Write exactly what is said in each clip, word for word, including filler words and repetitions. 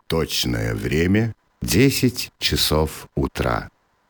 Точное время — десять часов утра.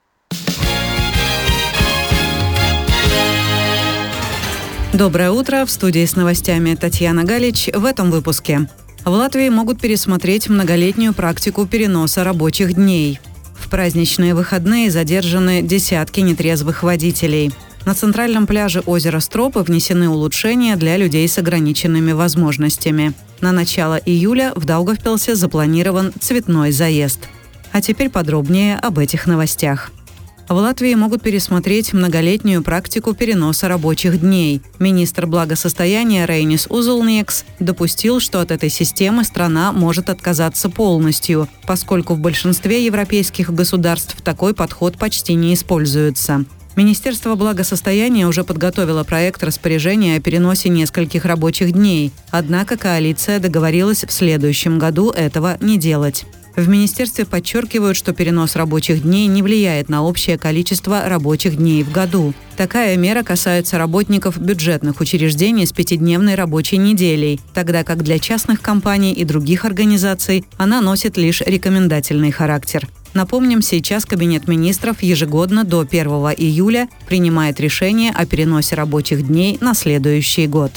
Доброе утро. В студии с новостями Татьяна Галич. В этом выпуске. В Латвии могут пересмотреть многолетнюю практику переноса рабочих дней. В праздничные выходные задержаны десятки нетрезвых водителей. На центральном пляже озера Стропы внесены улучшения для людей с ограниченными возможностями. На начало июля в Даугавпилсе запланирован цветной заезд. А теперь подробнее об этих новостях. В Латвии могут пересмотреть многолетнюю практику переноса рабочих дней. Министр благосостояния Рейнис Узулниекс допустил, что от этой системы страна может отказаться полностью, поскольку в большинстве европейских государств такой подход почти не используется. Министерство благосостояния уже подготовило проект распоряжения о переносе нескольких рабочих дней, однако коалиция договорилась в следующем году этого не делать. В министерстве подчеркивают, что перенос рабочих дней не влияет на общее количество рабочих дней в году. Такая мера касается работников бюджетных учреждений с пятидневной рабочей неделей, тогда как для частных компаний и других организаций она носит лишь рекомендательный характер. Напомним, сейчас Кабинет министров ежегодно до первого июля принимает решение о переносе рабочих дней на следующий год.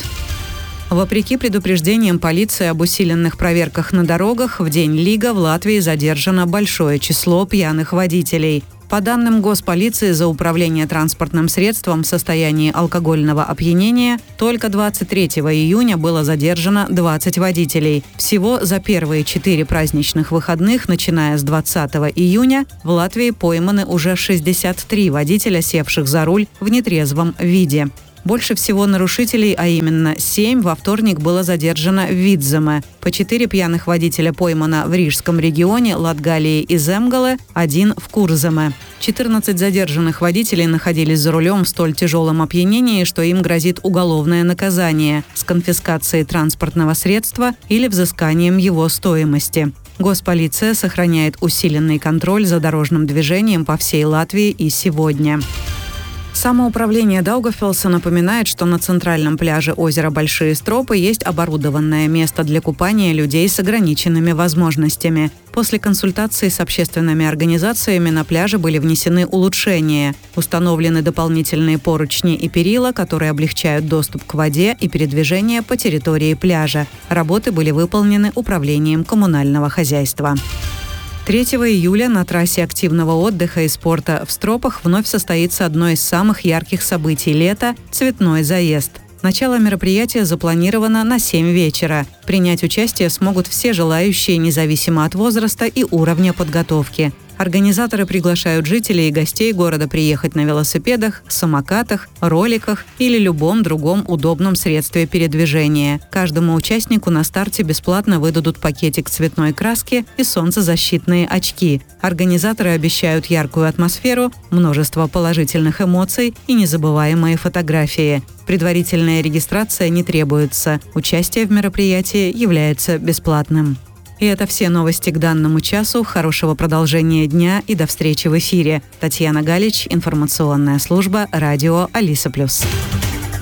Вопреки предупреждениям полиции об усиленных проверках на дорогах, в День Лига в Латвии задержано большое число пьяных водителей. По данным Госполиции, за управление транспортным средством в состоянии алкогольного опьянения только двадцать третьего июня было задержано двадцать водителей. Всего за первые четыре праздничных выходных, начиная с двадцатого июня, в Латвии пойманы уже шестьдесят три водителя, севших за руль в нетрезвом виде. Больше всего нарушителей, а именно семь, во вторник было задержано в Видземе. По четыре пьяных водителя поймано в Рижском регионе, Латгалии и Земгале, один в Курземе. четырнадцать задержанных водителей находились за рулем в столь тяжелом опьянении, что им грозит уголовное наказание с конфискацией транспортного средства или взысканием его стоимости. Госполиция сохраняет усиленный контроль за дорожным движением по всей Латвии и сегодня. Самоуправление Даугавпилса напоминает, что на центральном пляже озера Большие Стропы есть оборудованное место для купания людей с ограниченными возможностями. После консультации с общественными организациями на пляже были внесены улучшения. Установлены дополнительные поручни и перила, которые облегчают доступ к воде и передвижение по территории пляжа. Работы были выполнены управлением коммунального хозяйства. третьего июля на трассе активного отдыха и спорта в Стропах вновь состоится одно из самых ярких событий лета – цветной заезд. Начало мероприятия запланировано на семь вечера. Принять участие смогут все желающие, независимо от возраста и уровня подготовки. Организаторы приглашают жителей и гостей города приехать на велосипедах, самокатах, роликах или любом другом удобном средстве передвижения. Каждому участнику на старте бесплатно выдадут пакетик цветной краски и солнцезащитные очки. Организаторы обещают яркую атмосферу, множество положительных эмоций и незабываемые фотографии. Предварительная регистрация не требуется. Участие в мероприятии является бесплатным. И это все новости к данному часу. Хорошего продолжения дня и до встречи в эфире. Татьяна Галич, информационная служба радио Алиса Плюс.